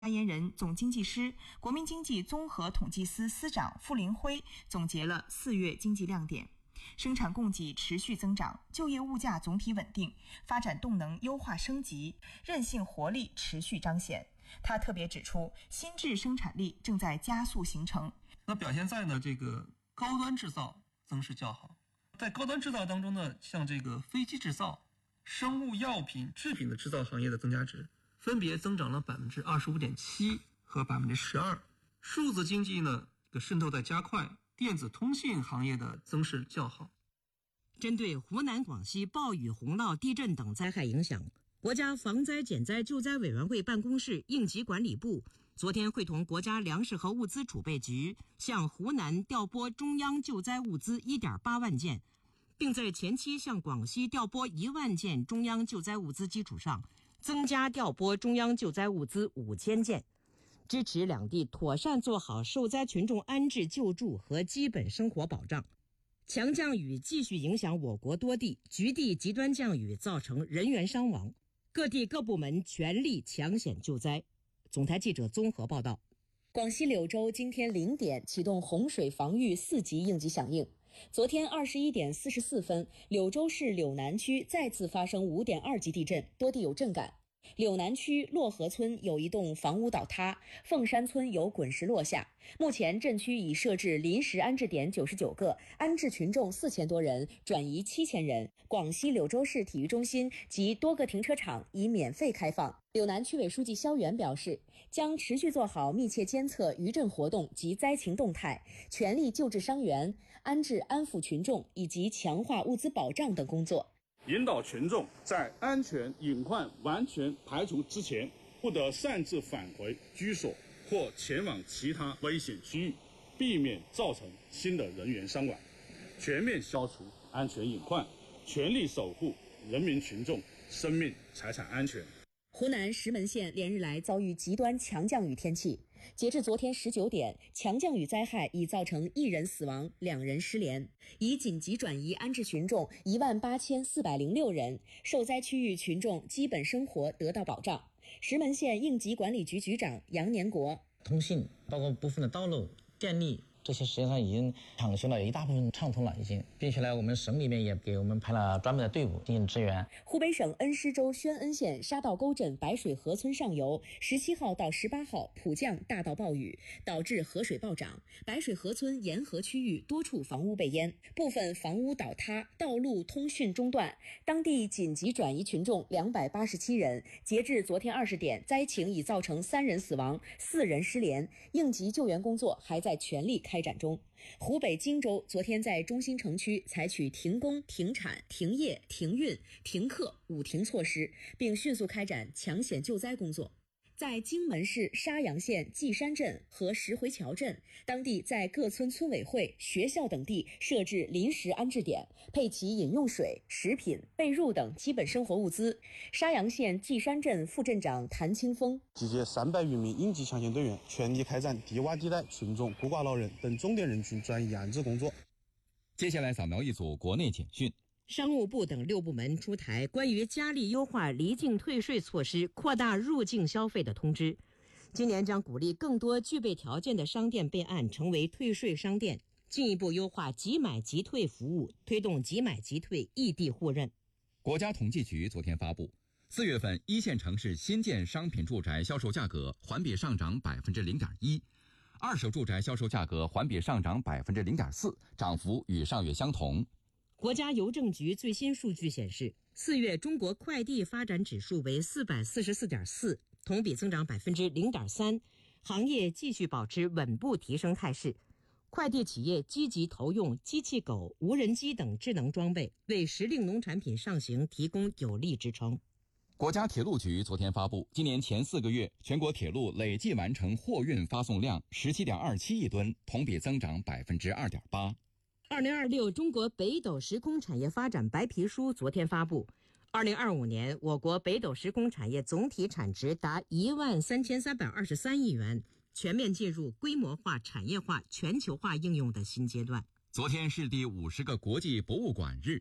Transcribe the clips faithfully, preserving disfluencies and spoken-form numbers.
发言人、总经济师、国民经济综合统计司司长傅林辉总结了四月经济亮点：生产供给持续增长，就业物价总体稳定，发展动能优化升级，韧性活力持续彰显。他特别指出，新质生产力正在加速形成。 那表现在呢这个高端制造增势较好，在高端制造当中呢，像这个飞机制造、生物药品制品的制造行业的增加值分别增长了 百分之二十五点七 和 百分之十二。 数字经济呢这个渗透在加快，电子通信行业的增势较好。 针对湖南、广西暴雨、洪涝、地震等灾害影响，国家防灾减灾救灾委员会办公室应急管理部昨天会同国家粮食和物资储备局向湖南调拨中央救灾物资 一点八万件，并在前期向广西调拨一万件中央救灾物资基础上，增加调拨中央救灾物资五千件，支持两地妥善做好受灾群众安置救助和基本生活保障。强降雨继续影响我国多地，局地极端降雨造成人员伤亡，各地各部门全力抢险救灾。总台记者综合报道。 广西柳州今天零点启动洪水防御四级应急响应。昨天二十一点四十四分，柳州市柳南区再次发生 五点二级地震，多地有震感。柳南区洛河村有一栋房屋倒塌，凤山村有滚石落下。目前镇区已设置临时安置点九十九个，安置群众四千多人，转移七千人。广西柳州市体育中心及多个停车场已免费开放。柳南区委书记肖元表示，将持续做好密切监测余震活动及灾情动态，全力救治伤员、安置安抚群众以及强化物资保障等工作。 引导群众在安全隐患完全排除之前，不得擅自返回居所或前往其他危险区域，避免造成新的人员伤亡，全面消除安全隐患，全力守护人民群众生命财产安全。 湖南石门县连日来遭遇极端强降雨天气，截至昨天十九点，强降雨灾害已造成一人死亡，两人失联，已紧急转移安置群众一万八千四百零六人，受灾区域群众基本生活得到保障。石门县应急管理局局长杨年国： 通信包括部分的道路、电力这些实际上已经抢修了一大部分畅通了，已经，并且呢，我们省里面也给我们派了专门的队伍进行支援。 湖北省恩施州宣恩县沙道沟镇白水河村上游十七号到十八号普降大到暴雨，导致河水暴涨，白水河村沿河区域多处房屋被淹，部分房屋倒塌，道路通讯中断，当地紧急转移群众两百八十七人。截至昨天二十点，灾情已造成三人死亡，四人失联，应急救援工作还在全力开展中。湖北荆州昨天在中心城区采取停工、停产、停业、停运、停课五停措施，并迅速开展抢险救灾工作。在荆门市沙洋县稷山镇和石回桥镇，当地在各村村委会、学校等地设置临时安置点，配齐饮用水、食品、被褥等基本生活物资。沙洋县稷山镇副镇长谭清峰： 集结三百余名应急抢险队员，全力开展低洼地带群众、孤寡老人等重点人群转移安置工作。 接下来扫描一组国内简讯。 商务部等六部门出台关于加力优化离境退税措施、扩大入境消费的通知。今年将鼓励更多具备条件的商店备案成为退税商店，进一步优化即买即退服务，推动即买即退异地互认。 国家统计局昨天发布，四月份一线城市新建商品住宅销售价格环比上涨 百分之零点一， 二手住宅销售价格环比上涨 百分之零点四， 涨幅与上月相同。 国家邮政局最新数据显示，四月中国快递发展指数为 四百四十四点四， 同比增长 百分之零点三， 行业继续保持稳步提升态势。快递企业积极投用机器狗、无人机等智能装备，为时令农产品上行提供有力支撑。 国家铁路局昨天发布，今年前四个月全国铁路累计完成货运发送量 十七点二七亿吨，同比增长 百分之二点八。 二零二六中国北斗时空产业发展白皮书昨天发布，二零二五年我国北斗时空产业总体产值达一万三千三百二十三亿元，全面进入规模化、产业化、全球化应用的新阶段。 昨天是第五十个国际博物馆日，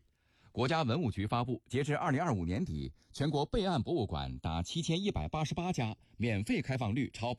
国家文物局发布，截至二零二五年底，全国备案博物馆达七千一百八十八家，免费开放率超